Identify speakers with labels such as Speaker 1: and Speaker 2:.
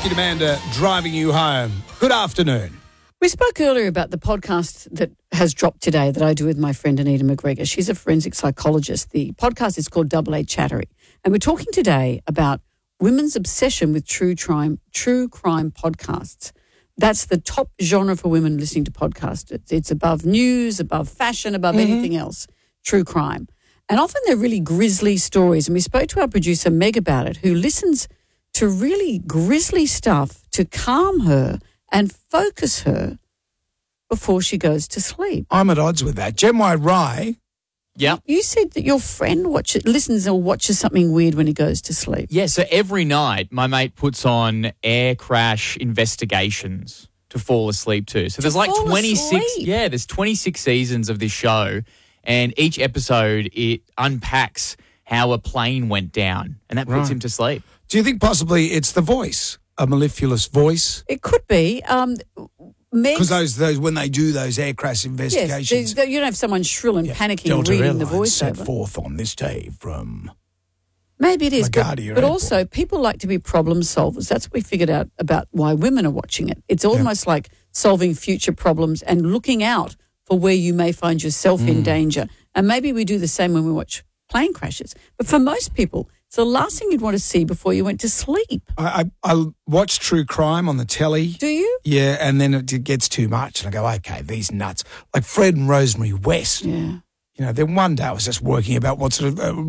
Speaker 1: Ricky Demander driving you home. Good afternoon.
Speaker 2: We spoke earlier about the podcast that has dropped today that I do with my friend Anita McGregor. She's a forensic psychologist. The podcast is called Double A Chattery. And we're talking today about women's obsession with true crime podcasts. That's the top genre for women listening to podcasts. It's above news, above fashion, above anything else, true crime. And often they're really grisly stories. And we spoke to our producer Meg about it, who listens to really grisly stuff to calm her and focus her before she goes to sleep.
Speaker 1: I'm at odds with that. Jen White Rye.
Speaker 3: Yeah.
Speaker 2: You said that your friend listens or watches something weird when he goes to sleep.
Speaker 3: Yeah, so every night my mate puts on air crash investigations to fall asleep to. So there's like 26. Yeah, there's 26 seasons of this show, and each episode it unpacks how a plane went down, and that puts him to sleep.
Speaker 1: Do you think possibly it's the voice, a mellifluous voice?
Speaker 2: It could be.
Speaker 1: Because those when they do those air crash investigations,
Speaker 2: yes, you don't have someone shrill and panicking
Speaker 1: Delta
Speaker 2: reading the
Speaker 1: Airlines
Speaker 2: voiceover.
Speaker 1: set forth on this day from
Speaker 2: Maybe it is,
Speaker 1: LaGuardia
Speaker 2: but
Speaker 1: Airport.
Speaker 2: also people like to be problem solvers. That's what we figured out about why women are watching it. It's almost like solving future problems and looking out for where you may find yourself in danger. And maybe we do the same when we watch plane crashes. But for most people, it's the last thing you'd want to see before you went to sleep.
Speaker 1: I watch true crime on the telly.
Speaker 2: Do you?
Speaker 1: Yeah, and then it gets too much. And I go, okay, these nuts. Like Fred and Rosemary West.
Speaker 2: Yeah.
Speaker 1: You know, then one day I was just working about what sort of